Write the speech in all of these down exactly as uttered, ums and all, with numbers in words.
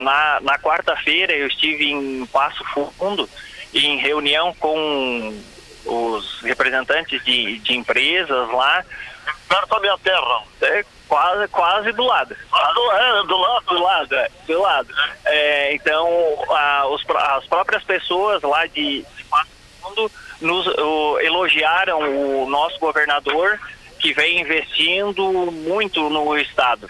Na, na quarta-feira eu estive em Passo Fundo, em reunião com os representantes de, de empresas lá. Perto da minha terra. É, quase, quase do lado. Ah, do, é, do lado? Do lado, é, do lado. É, então, a, os, as próprias pessoas lá de, de Passo Fundo nos o, elogiaram o nosso governador, que vem investindo muito no estado.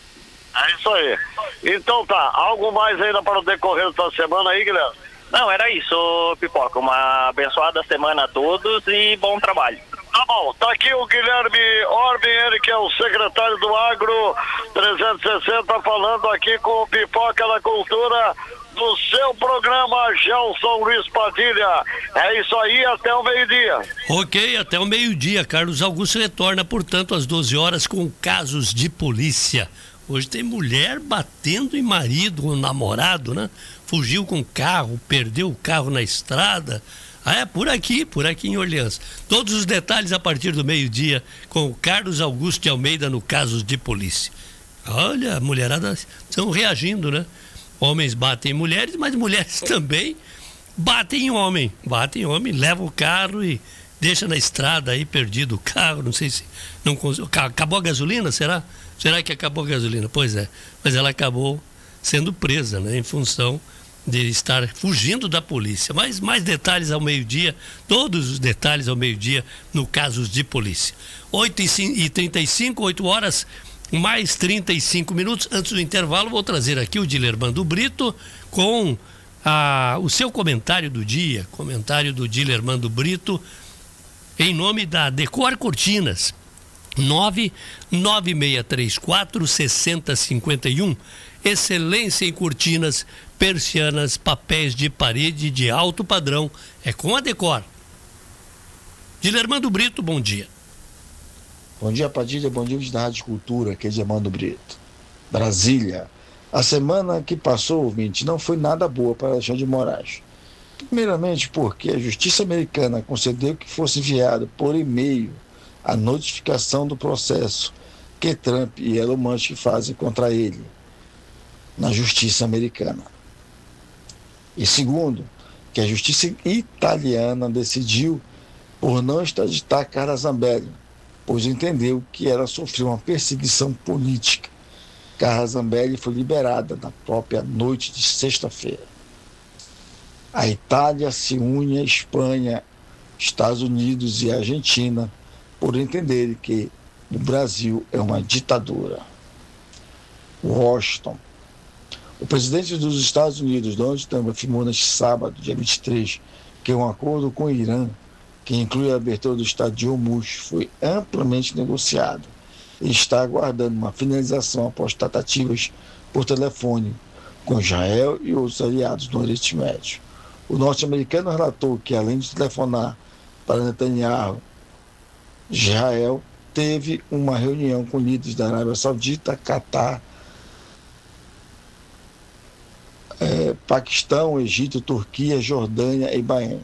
É isso aí. Então tá, algo mais ainda para o decorrer da semana aí, Guilherme? Não, era isso, Pipoca. Uma abençoada semana a todos e bom trabalho. Tá bom, tá aqui o Guilherme Orben, ele que é o secretário do Agro trezentos e sessenta, falando aqui com o Pipoca da Cultura do seu programa Gelson Luiz Padilha. É isso aí, até o meio-dia. Ok, até o meio-dia. Carlos Augusto retorna, portanto, às doze horas com casos de polícia. Hoje tem mulher batendo em marido ou namorado, né? Fugiu com o carro, perdeu o carro na estrada. Ah, é por aqui, por aqui em Orleans. Todos os detalhes a partir do meio-dia com o Carlos Augusto de Almeida no Casos de Polícia. Olha, a mulherada estão reagindo, né? Homens batem em mulheres, mas mulheres também batem em homem. Batem em homem, levam o carro e deixa na estrada aí perdido o carro. Não sei se não acabou a gasolina, será? Será que acabou a gasolina? Pois é, mas ela acabou sendo presa, né? Em função de estar fugindo da polícia. Mas mais detalhes ao meio-dia, todos os detalhes ao meio-dia no Casos de Polícia. oito e trinta e cinco, oito horas, mais trinta e cinco minutos. Antes do intervalo, vou trazer aqui o Dilermando Brito com a, o seu comentário do dia, comentário do Dilermando Brito, em nome da Decor Cortinas. nove nove seis três quatro seis zero cinco um. Excelência em cortinas, persianas, papéis de parede de alto padrão. É com a Decor. Dilermando Brito, bom dia. Bom dia, Padilha. Bom dia, da Rádio Cultura, que é Dilermando Brito. Brasília. A semana que passou, ouvinte, não foi nada boa para Alexandre de Moraes. Primeiramente porque a Justiça Americana concedeu que fosse enviado por e-mail a notificação do processo que Trump e Elon Musk fazem contra ele na Justiça Americana. E segundo, que a Justiça Italiana decidiu por não extraditar Carla Zambelli, pois entendeu que ela sofreu uma perseguição política. Carla Zambelli foi liberada na própria noite de sexta-feira. A Itália se une à Espanha, Estados Unidos e Argentina por entenderem que o Brasil é uma ditadura. Washington. O presidente dos Estados Unidos, Donald Trump, afirmou neste sábado, dia vinte e três, que um acordo com o Irã, que inclui a abertura do estado de Hormuz, foi amplamente negociado e está aguardando uma finalização após tratativas por telefone com Israel e outros aliados no Oriente Médio. O norte-americano relatou que, além de telefonar para Netanyahu, Israel teve uma reunião com líderes da Arábia Saudita, Catar, é, Paquistão, Egito, Turquia, Jordânia e Bahrein.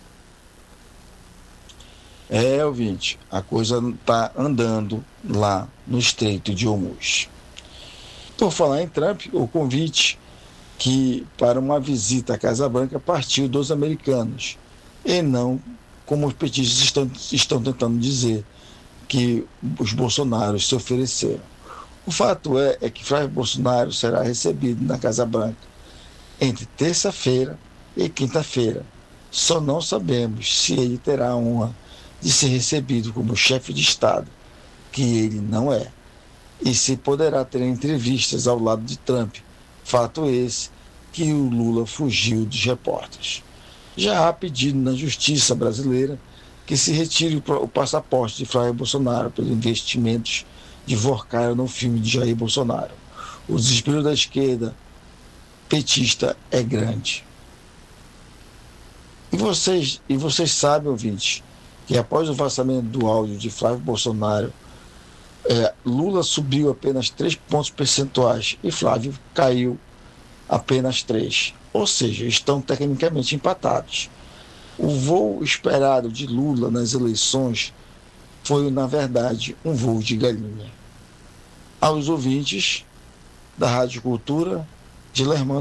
É, ouvinte, a coisa está andando lá no Estreito de Hormuz. Por falar em Trump, o convite que para uma visita à Casa Branca partiu dos americanos, e não como os petistas estão, estão tentando dizer, que os bolsonaros se ofereceram. O fato é, é que Flávio Bolsonaro será recebido na Casa Branca entre terça-feira e quinta-feira. Só não sabemos se ele terá a honra de ser recebido como chefe de Estado, que ele não é, e se poderá ter entrevistas ao lado de Trump. Fato esse que o Lula fugiu dos repórteres. Já há pedido na justiça brasileira que se retire o passaporte de Flávio Bolsonaro pelos investimentos divorcaram no filme de Jair Bolsonaro. O desespero da esquerda petista é grande. E vocês, e vocês sabem, ouvintes, que após o vazamento do áudio de Flávio Bolsonaro, é, Lula subiu apenas três pontos percentuais e Flávio caiu apenas três. Ou seja, estão tecnicamente empatados. O voo esperado de Lula nas eleições foi, na verdade, um voo de galinha. Aos ouvintes da Rádio Cultura, Dilermando